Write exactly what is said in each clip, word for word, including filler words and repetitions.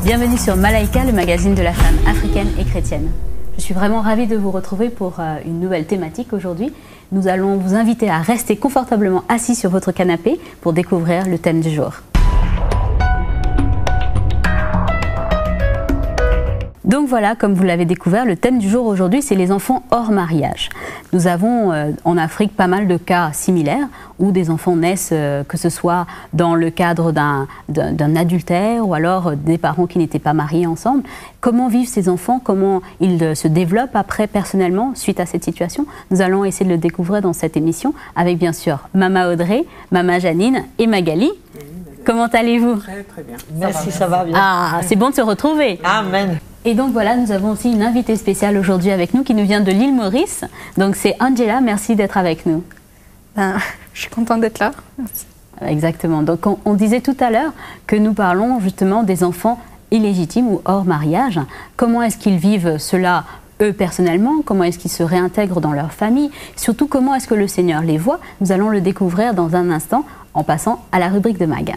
Bienvenue sur Malaika, le magazine de la femme africaine et chrétienne. Je suis vraiment ravie de vous retrouver pour une nouvelle thématique aujourd'hui. Nous allons vous inviter à rester confortablement assis sur votre canapé pour découvrir le thème du jour. Donc voilà, comme vous l'avez découvert, le thème du jour aujourd'hui, c'est les enfants hors mariage. Nous avons euh, en Afrique pas mal de cas similaires où des enfants naissent, euh, que ce soit dans le cadre d'un, d'un, d'un adultère ou alors euh, des parents qui n'étaient pas mariés ensemble. Comment vivent ces enfants? Comment ils euh, se développent après personnellement suite à cette situation? Nous allons essayer de le découvrir dans cette émission avec bien sûr Mama Audrey, Mama Janine et Magali. Comment allez-vous? Très très bien. Merci, ça va bien. Ah, c'est bon de se retrouver. Amen. Et donc voilà, nous avons aussi une invitée spéciale aujourd'hui avec nous qui nous vient de l'île Maurice. Donc c'est Angela, merci d'être avec nous. Ben, je suis contente d'être là. Merci. Exactement. Donc on, on disait tout à l'heure que nous parlons justement des enfants illégitimes ou hors mariage. Comment est-ce qu'ils vivent cela eux personnellement? Comment est-ce qu'ils se réintègrent dans leur famille? Surtout comment est-ce que le Seigneur les voit? Nous allons le découvrir dans un instant en passant à la rubrique de Mag.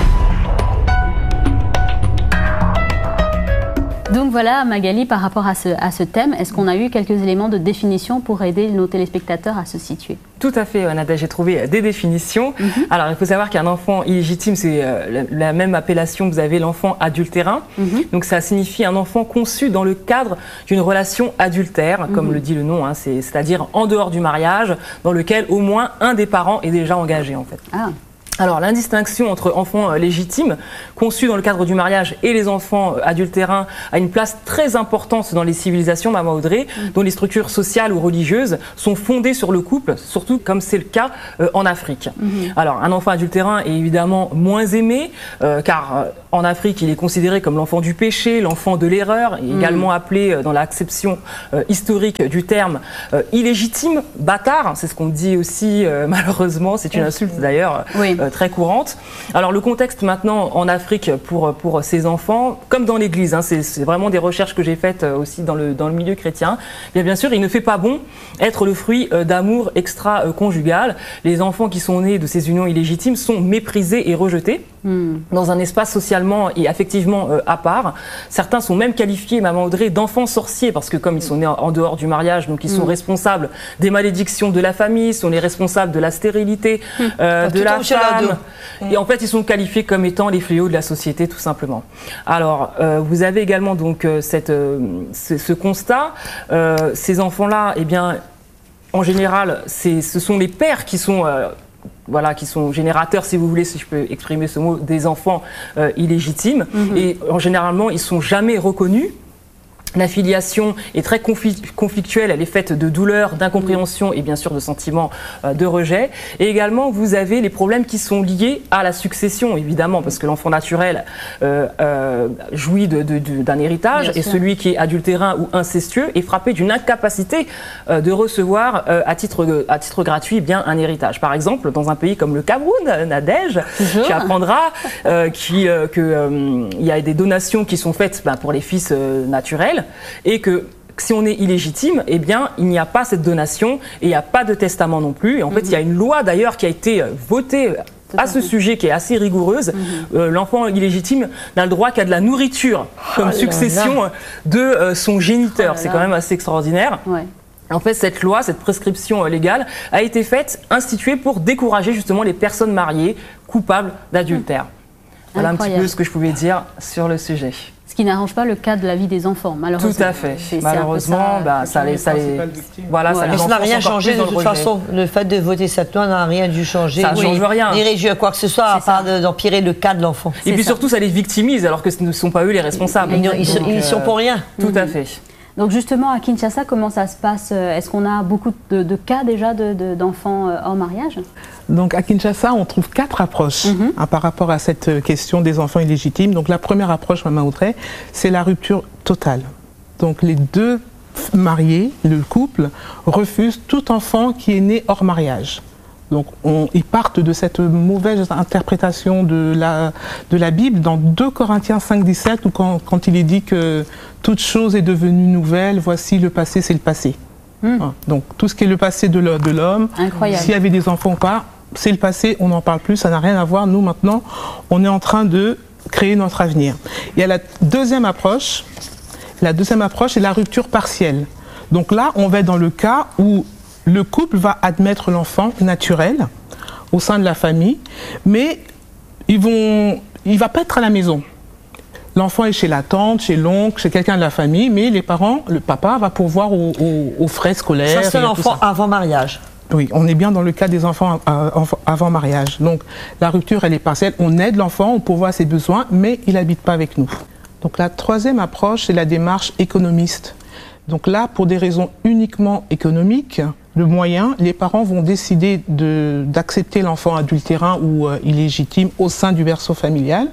Donc voilà, Magali, par rapport à ce, à ce thème, est-ce qu'on a eu quelques éléments de définition pour aider nos téléspectateurs à se situer? Tout à fait, Nada, j'ai trouvé des définitions. Mm-hmm. Alors, il faut savoir qu'un enfant illégitime, c'est euh, la, la même appellation que vous avez, l'enfant adultérin. Mm-hmm. Donc, ça signifie un enfant conçu dans le cadre d'une relation adultère, comme mm-hmm. le dit le nom, hein, c'est, c'est-à-dire en dehors du mariage, dans lequel au moins un des parents est déjà engagé, en fait. Ah. Alors, l'indistinction entre enfants légitimes, conçus dans le cadre du mariage, et les enfants adultérins a une place très importante dans les civilisations, Mama Audrey, mmh. dont les structures sociales ou religieuses sont fondées sur le couple, surtout comme c'est le cas euh, en Afrique. Mmh. Alors, un enfant adultérin est évidemment moins aimé, euh, car euh, en Afrique, il est considéré comme l'enfant du péché, l'enfant de l'erreur, mmh. également appelé euh, dans l'acception euh, historique du terme euh, illégitime, bâtard, c'est ce qu'on dit aussi euh, malheureusement, c'est une insulte d'ailleurs. Oui. Très courante. Alors le contexte maintenant en Afrique pour, pour ces enfants, comme dans l'Église, hein, c'est, c'est vraiment des recherches que j'ai faites aussi dans le, dans le milieu chrétien, bien, bien sûr il ne fait pas bon être le fruit d'amour extra-conjugal. Les enfants qui sont nés de ces unions illégitimes sont méprisés et rejetés hmm. dans un espace socialement et affectivement euh, à part. Certains sont même qualifiés, Maman Audrey, d'enfants sorciers parce que comme ils sont nés en, en dehors du mariage, donc ils sont hmm. responsables des malédictions de la famille, sont les responsables de la stérilité, hmm. euh, de la femme. Et en fait, ils sont qualifiés comme étant les fléaux de la société, tout simplement. Alors, euh, vous avez également donc euh, cette, euh, ce, ce constat. Euh, ces enfants-là, eh bien, en général, c'est, ce sont les pères qui sont euh, voilà, qui sont générateurs, si vous voulez, si je peux exprimer ce mot, des enfants euh, illégitimes. Mm-hmm. Et en généralement, ils sont jamais reconnus. La filiation est très conflictuelle, elle est faite de douleur, d'incompréhension et bien sûr de sentiments de rejet. Et également, vous avez les problèmes qui sont liés à la succession, évidemment, parce que l'enfant naturel euh, euh, jouit de, de, de, d'un héritage bien et sûr. Celui qui est adultérin ou incestueux est frappé d'une incapacité euh, de recevoir euh, à, titre, à titre gratuit bien un héritage. Par exemple, dans un pays comme le Cameroun, Nadège, tu apprendras euh, qu'il euh, euh, y a des donations qui sont faites ben, pour les fils euh, naturels. Et que si on est illégitime, eh bien, il n'y a pas cette donation et il n'y a pas de testament non plus. Et en mm-hmm. fait, il y a une loi d'ailleurs qui a été votée à ce sujet qui est assez rigoureuse. Mm-hmm. Euh, l'enfant illégitime n'a le droit qu'à de la nourriture comme oh succession là là. de euh, son géniteur. Oh là là. C'est quand même assez extraordinaire. Ouais. En fait, cette loi, cette prescription légale a été faite, instituée pour décourager justement les personnes mariées coupables d'adultère. Mm. Voilà Incroyable. Un petit peu ce que je pouvais dire sur le sujet. Ce qui n'arrange pas le cas de la vie des enfants, malheureusement. Tout à fait. C'est, malheureusement, ça, bah, ça les, ça les, voilà, voilà. Ça les. Mais ça n'a rien changé de toute façon. Le fait de voter cette loi n'a rien dû changer. Ça ne change rien. Ni réduire quoi que ce soit, c'est à part de, d'empirer le cas de l'enfant. Et c'est puis ça. Surtout, ça les victimise, alors que ce ne sont pas eux les responsables. Ils, ils, Donc, ils, ils sont pour rien. Tout mmh. à fait. Donc justement, à Kinshasa, comment ça se passe? Est-ce qu'on a beaucoup de, de cas déjà de, de, d'enfants hors mariage? Donc à Kinshasa, on trouve quatre approches mm-hmm. hein, par rapport à cette question des enfants illégitimes. Donc la première approche, Mama Audrey, c'est la rupture totale. Donc les deux mariés, le couple, refusent tout enfant qui est né hors mariage. Donc on, ils partent de cette mauvaise interprétation de la, de la Bible dans deux Corinthiens cinq, dix-sept, où quand, quand il est dit que toute chose est devenue nouvelle, voici le passé, c'est le passé. Mmh. Donc tout ce qui est le passé de l'homme, s'il y avait des enfants ou pas, c'est le passé, on n'en parle plus, ça n'a rien à voir. Nous maintenant, on est en train de créer notre avenir. Il y a la deuxième approche. La deuxième approche est la rupture partielle. Donc là, on va être dans le cas où le couple va admettre l'enfant naturel au sein de la famille, mais ils vont, il ne va pas être à la maison. L'enfant est chez la tante, chez l'oncle, chez quelqu'un de la famille, mais les parents, le papa va pourvoir aux, aux, aux frais scolaires. Ça, c'est l'enfant avant mariage. Oui, on est bien dans le cas des enfants avant mariage. Donc la rupture, elle est partielle. On aide l'enfant, on pourvoit ses besoins, mais il n'habite pas avec nous. Donc la troisième approche, c'est la démarche économiste. Donc là, pour des raisons uniquement économiques, le moyen, les parents vont décider de, d'accepter l'enfant adultérin ou euh, illégitime au sein du berceau familial.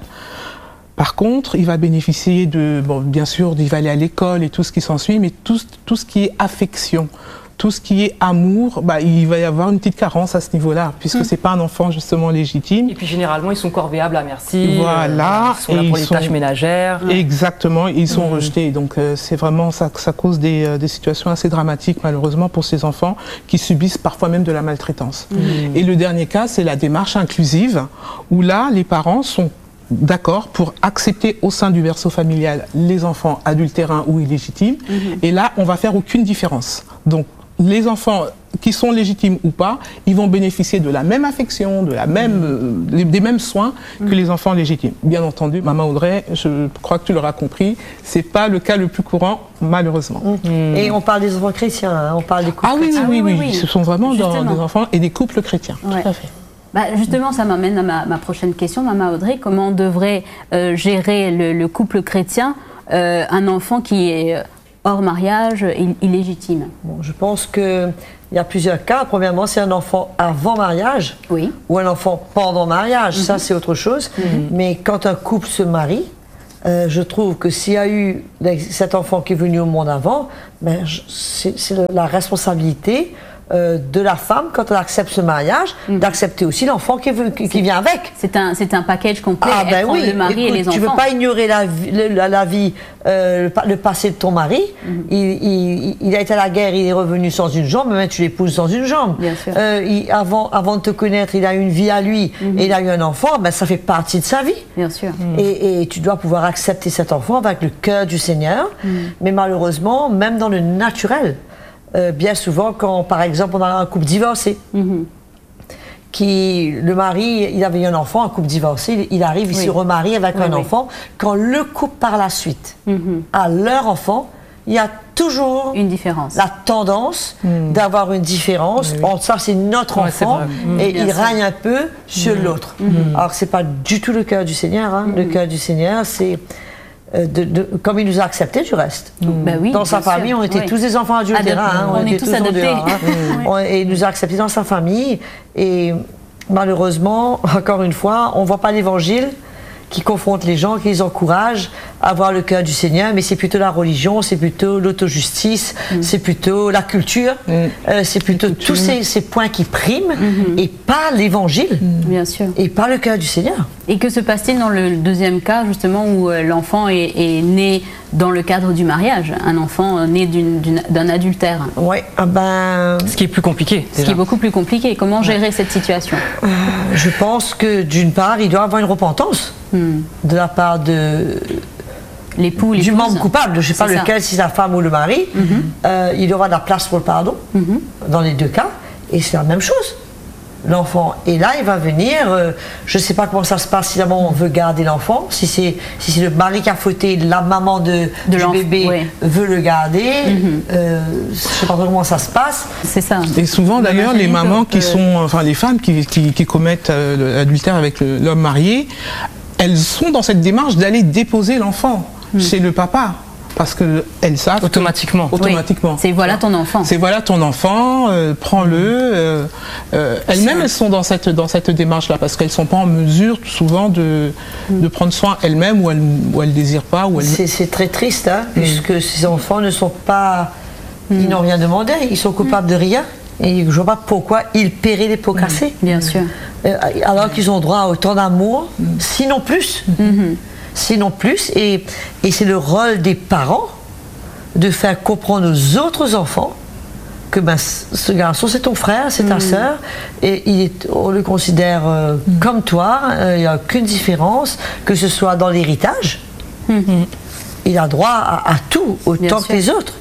Par contre, il va bénéficier de, bon, bien sûr, il va aller à l'école et tout ce qui s'ensuit, mais tout, tout ce qui est affection, tout ce qui est amour, bah, il va y avoir une petite carence à ce niveau-là, puisque mmh. c'est pas un enfant justement légitime. Et puis généralement, ils sont corvéables à merci. Voilà. Euh, ils sont là pour les sont... tâches ménagères. Exactement, ils sont mmh. rejetés. Donc euh, c'est vraiment ça, ça cause des, euh, des situations assez dramatiques malheureusement pour ces enfants qui subissent parfois même de la maltraitance. Mmh. Et le dernier cas, c'est la démarche inclusive, où là, les parents sont d'accord pour accepter au sein du berceau familial les enfants adultérins ou illégitimes. Mmh. Et là, on va faire aucune différence. Donc les enfants qui sont légitimes ou pas, ils vont bénéficier de la même affection, de la même, euh, des mêmes soins que mmh. les enfants légitimes. Bien entendu, maman Audrey, je crois que tu l'auras compris, c'est pas le cas le plus courant, malheureusement. Mmh. Et on parle des enfants chrétiens, hein, on parle des couples ah, oui, chrétiens. Ah oui, oui, oui, oui, oui. Ce sont vraiment dans, des enfants et des couples chrétiens. Ouais. Tout à fait. Bah justement, ça m'amène à ma, ma prochaine question, maman Audrey. Comment devrait euh, gérer le, le couple chrétien euh, un enfant qui est hors mariage, illégitime? Bon, je pense qu'il y a plusieurs cas. Premièrement, c'est un enfant avant mariage oui. ou un enfant pendant mariage. Mm-hmm. Ça, c'est autre chose. Mm-hmm. Mais quand un couple se marie, euh, je trouve que s'il y a eu cet enfant qui est venu au monde avant, ben, c'est, c'est la responsabilité Euh, de la femme, quand elle accepte ce mariage, mmh. d'accepter aussi l'enfant qui, qui, qui vient avec. C'est un, c'est un package complet, ah, ben oui. le mari Écoute, et les enfants. Tu ne peux pas ignorer la, la, la vie, euh, le passé de ton mari. Mmh. Il, il, il a été à la guerre, il est revenu sans une jambe, mais tu l'épouses sans une jambe. Bien sûr. Euh, il, avant, avant de te connaître, il a eu une vie à lui mmh. et il a eu un enfant, ben, ça fait partie de sa vie. Bien sûr. Mmh. Et, et tu dois pouvoir accepter cet enfant avec le cœur du Seigneur. Mmh. Mais malheureusement, même dans le naturel, Euh, bien souvent, quand, par exemple, on a un couple divorcé, mm-hmm. qui, le mari, il avait eu un enfant, un couple divorcé, il, il arrive, il oui. se remarie avec oui, un oui. enfant. Quand le couple, par la suite, mm-hmm. a leur enfant, il y a toujours une différence. La tendance mm. d'avoir une différence. Oui. Entre ça, c'est notre ouais, enfant, c'est et bien il sûr. Règne un peu sur mm. l'autre. Mm. Alors, ce n'est pas du tout le cœur du Seigneur. Hein. Mm. Le cœur du Seigneur, c'est... De, de, comme il nous a acceptés du reste. Mmh. Ben oui, dans sa famille, sûr. on était oui. tous des enfants adultérins. Hein, on, on était est tous, tous adoptés. Dehors, hein. mmh. on, et il nous a acceptés dans sa famille. Et malheureusement, encore une fois, on ne voit pas l'évangile qui confronte les gens, qui les encourage à avoir le cœur du Seigneur, mais c'est plutôt la religion, c'est plutôt l'autojustice, mmh. c'est plutôt la culture, mmh. euh, c'est plutôt tous ces, ces points qui priment, mmh. et pas l'évangile, mmh. bien sûr, et pas le cœur du Seigneur. Et que se passe-t-il dans le deuxième cas, justement, où euh, l'enfant est, est né dans le cadre du mariage, un enfant euh, né d'une, d'une, d'un adultère? Oui, ah ben... Ce qui est plus compliqué. Ce déjà. qui est beaucoup plus compliqué. Comment ouais. gérer cette situation? euh, Je pense que, d'une part, il doit avoir une repentance. Hmm. De la part de l'époux, du membre coupable, je ne sais pas ça. lequel, si c'est la femme ou le mari, mm-hmm. euh, il y aura de la place pour le pardon, mm-hmm. dans les deux cas, et c'est la même chose. L'enfant est là, il va venir, euh, je ne sais pas comment ça se passe si la maman veut garder l'enfant, si c'est, si c'est le mari qui a fauté, la maman de, de du bébé oui. veut le garder, mm-hmm. euh, je ne sais pas comment ça se passe. C'est ça. Et souvent d'ailleurs, les mamans qui sont, enfin les femmes qui, qui, qui commettent euh, l'adultère avec le, l'homme marié, elles sont dans cette démarche d'aller déposer l'enfant mmh. chez le papa. Parce qu'elles savent... Automatiquement. Que, automatiquement. Oui. C'est voilà ton enfant. C'est voilà ton enfant, euh, prends-le. Euh, euh, elles-mêmes, elles sont dans cette, dans cette démarche-là, parce qu'elles ne sont pas en mesure souvent de, mmh. de prendre soin elles-mêmes, ou elles ne désirent pas. Ou elles... c'est, c'est très triste, hein, mmh. puisque ces enfants ne sont pas... Mmh. Ils n'ont rien demandé, ils sont coupables mmh. de rien. Et je ne vois pas pourquoi ils paieraient les pots cassés. Bien sûr. Euh, alors qu'ils ont droit à autant d'amour, mmh. sinon plus. Mmh. Sinon plus. Et, et c'est le rôle des parents de faire comprendre aux autres enfants que ben, ce garçon, c'est ton frère, c'est ta Mm. sœur, et il est, on le considère euh, Mm. comme toi, euh, il n'y a aucune différence, que ce soit dans l'héritage, Mhm. il a droit à, à tout, autant Bien que sûr. les autres.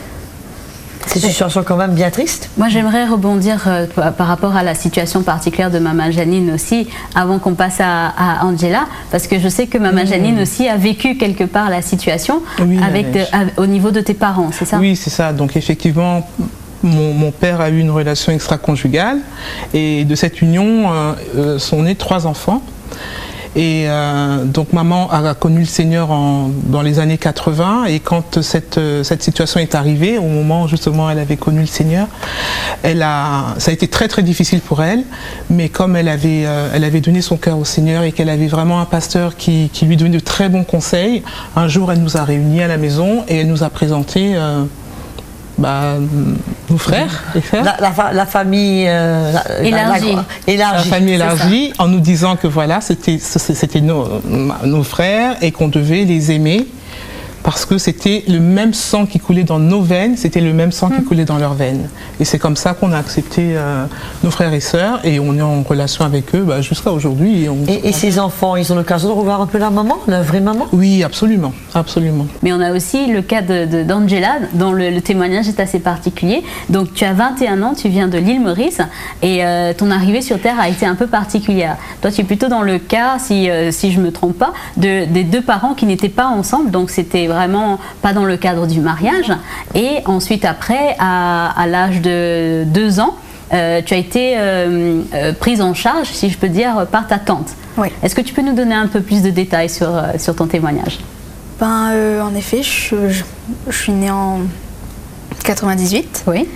C'est une situation quand même bien triste. Moi, j'aimerais rebondir euh, par par rapport à la situation particulière de Maman Janine aussi, avant qu'on passe à, à Angela, parce que je sais que Maman Janine aussi a vécu quelque part la situation Oui, avec de- Nadège. à- au niveau de tes parents, c'est ça? Oui, c'est ça. Donc effectivement, mon, mon père a eu une relation extra-conjugale et de cette union euh, euh, sont nés trois enfants. Et euh, donc maman a connu le Seigneur en, dans les années quatre-vingts, et quand cette, euh, cette situation est arrivée, au moment où justement elle avait connu le Seigneur, elle a, ça a été très très difficile pour elle, mais comme elle avait, euh, elle avait donné son cœur au Seigneur et qu'elle avait vraiment un pasteur qui, qui lui donnait de très bons conseils, un jour elle nous a réunis à la maison et elle nous a présenté euh, bah, nos frères et frères. La, la fa- la famille euh, la- Élargie. la- la- La élargie. famille c'est élargie, en nous disant que voilà, c'était c'était nos, nos frères et qu'on devait les aimer parce que c'était le même sang qui coulait dans nos veines, c'était le même sang qui coulait dans leurs veines. Et c'est comme ça qu'on a accepté euh, nos frères et sœurs, et on est en relation avec eux bah, jusqu'à aujourd'hui. Et on- Et, et ces enfants, ils ont l'occasion de revoir un peu la maman, la vraie maman. Oui, absolument, absolument. Mais on a aussi le cas de- de- d'Angela, dont le, le témoignage est assez particulier. Donc tu as vingt et un ans, tu viens de l'île Maurice, et euh, ton arrivée sur Terre a été un peu particulière. Toi, tu es plutôt dans le cas, si, euh, si je ne me trompe pas, de, des deux parents qui n'étaient pas ensemble, donc c'était vraiment pas dans le cadre du mariage. Et ensuite, après, à, à l'âge de deux ans, euh, tu as été euh, euh, prise en charge, si je peux dire, par ta tante. Oui. Est-ce que tu peux nous donner un peu plus de détails sur, euh, sur ton témoignage? Ben, euh, en effet, je, je- je suis née en quatre-vingt-dix-huit. Oui.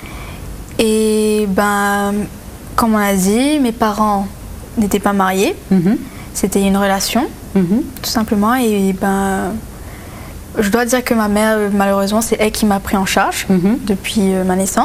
Et ben, comme on l'a dit, mes parents n'étaient pas mariés. Mhm. C'était une relation, Mhm. tout simplement. Et ben, je dois dire que ma mère, euh, malheureusement, c'est elle qui m'a pris en charge Mhm. depuis euh, ma naissance.